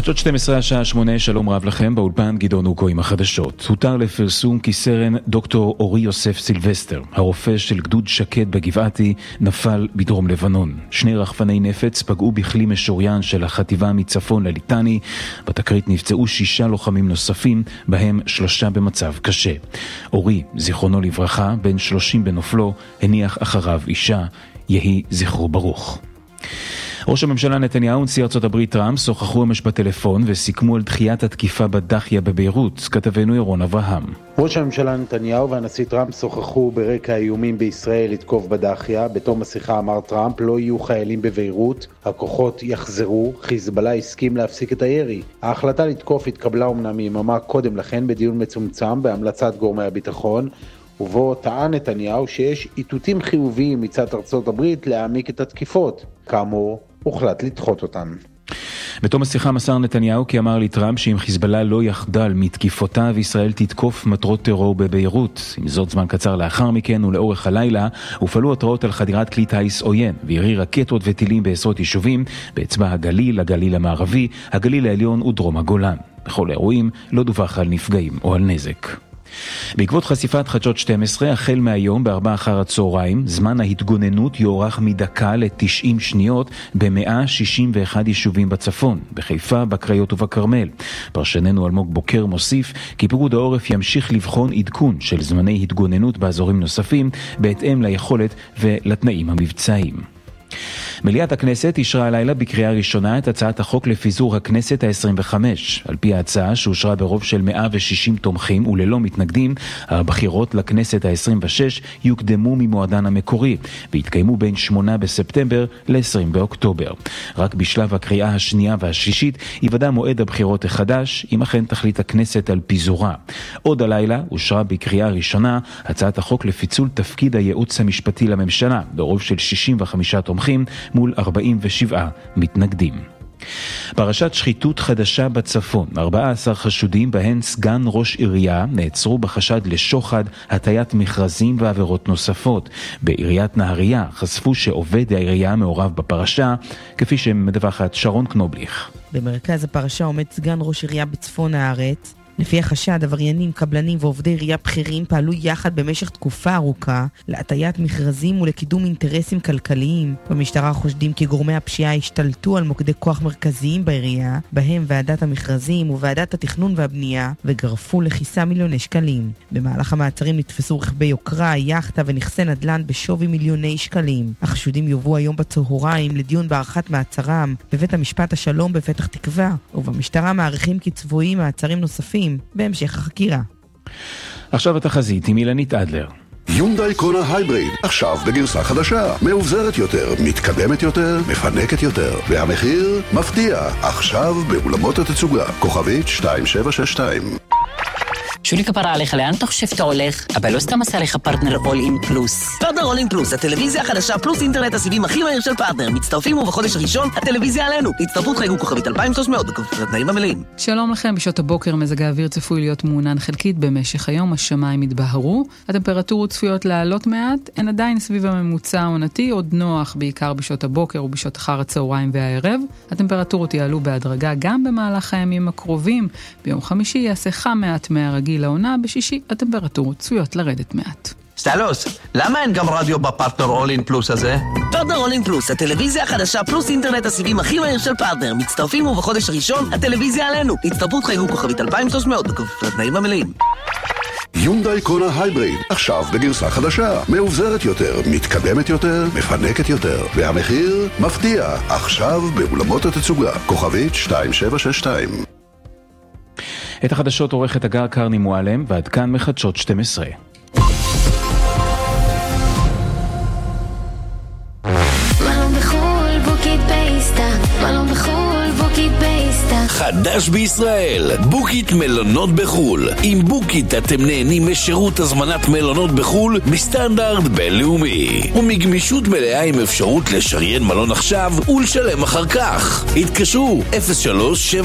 חדשות 12 השעה 8, שלום רב לכם, באולפן גדעון אוקו עם החדשות. הותר לפרסום כי סרן דוקטור אורי יוסף סילבסטר, הרופא של גדוד שקד בגבעתי, נפל בדרום לבנון. 2 רחפני נפץ פגעו בכלי משוריין של החטיבה מצפון לליטני. בתקרית נפצעו 6 לוחמים נוספים, בהם 3 במצב קשה. אורי, זיכרונו לברכה, בן 30 בנופלו, הניח אחריו אישה, יהי זכרו ברוך. ראש הממשלה נתניהו ונשיא ארצות הברית טראמפ שוחחו אמש בטלפון וסיכמו על דחיית התקיפה בדחיה בביירות. כתבנו ירון אברהם. ראש הממשלה נתניהו והנשיא טראמפ שוחחו ברקע האיומים בישראל לתקוף בדחיה. בתום השיחה אמר טראמפ, לא יהיו חיילים בביירות, הכוחות יחזרו, חיזבאללה הסכים להפסיק את הירי. ההחלטה לתקוף התקבלה אומנם יממה קודם לכן בדיון מצומצם בהמלצת גורמי הביטחון, ובו טען נתניהו שיש איתותים חיוביים מצד ארצות הברית להעמיק את התקיפות. כאמור, הוחלט לדחות אותן. בתום השיחה מסר נתניהו כי אמר לטראמפ שאם חיזבאללה לא יחדל מתקיפותיו, ישראל תתקוף מטרות טרור בביירות. עם זאת, זמן קצר לאחר מכן ולאורך הלילה הופעלו התראות על חדירת כלי טיס עוין וירי רקטות וטילים בעשרות יישובים באצבע הגליל, הגליל המערבי, הגליל העליון ודרום הגולן. בכל האירועים לא דווח על נפגעים או על נזק. בעקבות חשיפת חדשות 12, החל מהיום ב16:00 זמן ההתגוננות יוארך מדקה ל-90 שניות ב-161 יישובים בצפון, בחיפה, בקריות ובכרמל. פרשננו אלמוג בוקר מוסיף כי פיקוד העורף ימשיך לבחון עדכון של זמני התגוננות באזורים נוספים בהתאם ליכולת ולתנאים המבצעיים. מליאת הכנסת אישרה הלילה בקריאה ראשונה את הצעת החוק לפיזור הכנסת ה-25. על פי ההצעה שאושרה ברוב של 160 תומכים וללא מתנגדים, הבחירות לכנסת ה-26 יוקדמו ממועדן המקורי והתקיימו בין 8 בספטמבר ל-20 באוקטובר. רק בשלב הקריאה השנייה והשלישית ייוודע מועד הבחירות החדש, אם אכן תחליט הכנסת על פיזורה. עוד הלילה אושרה בקריאה ראשונה הצעת החוק לפיצול תפקיד הייעוץ המשפטי לממשלה ברוב של 65 תומכים מול 47 מתנגדים. פרשת שחיתות חדשה בצפון. 14 חשודים בהן סגן ראש עירייה נעצרו בחשד לשוחד, הטיית מכרזים ועבירות נוספות. בעיריית נהריה חשפו שעובד העירייה מעורב בפרשה, כפי שמדווחת שרון קנובליך. במרכז הפרשה עומד סגן ראש עירייה בצפון הארץ. לפי החשד, עבריינים, קבלנים ועובדי עירייה בכירים פעלו יחד במשך תקופה ארוכה להטיית מכרזים ולקידום אינטרסים כלכליים. במשטרה חושדים כי גורמי הפשיעה השתלטו על מוקדי כוח מרכזיים בעירייה, בהם ועדת המכרזים וועדת התכנון והבנייה, וגרפו לכיסה מיליוני שקלים. במהלך המעצרים נתפסו רכבי יוקרה, יחטה ונכסי נדל"ן בשווי מיליוני שקלים. החשודים יובאו היום בצהריים לדיון בהארכת מעצרם בבית המשפט השלום בפתח תקווה, ובמשטרה מעריכים כי צפויים מעצרים נוספים בהמשך החקירה. עכשיו התחזית עם אילנית אדלר. יונדאי קונה הייבריד, עכשיו בגרסה חדשה, מאובזרת יותר, מתקדמת יותר, מפנקת יותר, והמחיר מפתיע, עכשיו באולמות התצוגה, כוכבית 2762. שולי כפרה עליך, לאן אתה חושב שאתה הולך? אבל לא סתם עשה לך פרטנר אול אין פלוס. פרטנר אול אין פלוס, הטלוויזיה החדשה פלוס אינטרנט הסיבים הכי מהיר של פרטנר. מצטרפים ובחודש הראשון הטלוויזיה עלינו. הצטרפות חייגו כוכבית 2300 בכפוף לתנאים המלאים. שלום לכם, בשעות הבוקר מזג האוויר צפוי להיות מעונן חלקית במשך היום, השמיים יתבהרו, הטמפרטורות צפויות לעלות מעט, הן עדיין סביב הממוצע העונתי, עוד נוח בעיקר בשעות הבוקר ובשעות אחר הצהריים והערב. הטמפרטורות יעלו בהדרגה גם במהלך הימים הקרובים. ביום חמישי יעשה חם מעט מהרגיל לעונה, בשישי הטמפרטורות צפויות לרדת מעט. סטלוס, למה אין גם רדיו בפרטנר אול אין פלוס הזה? פרטנר אול אין פלוס, הטלוויזיה החדשה פלוס אינטרנט הסיבים הכי מהיר של פרטנר. מצטרפים ובחודש הראשון הטלוויזיה עלינו. הצטרפות חייגו כוכבית 2300 בכפוף לתנאים המלאים. יונדאי קונה הייבריד, עכשיו בגרסה חדשה, מאובזרת יותר, מתקדמת יותר, מפנקת יותר, והמחיר מפתיע, עכשיו באולמות התצוגה, כוכבית 2762. את החדשות עורכת הגר קרני מועלם, ועד כאן מחדשות 12. חדש בישראל, בוקית מלונות בחול. עם בוקית אתם נהנים משירות הזמנת מלונות בחול בסטנדרט בינלאומי ומגמישות מלאה עם אפשרות לשריין מלון עכשיו ולשלם אחר כך. התקשרו 03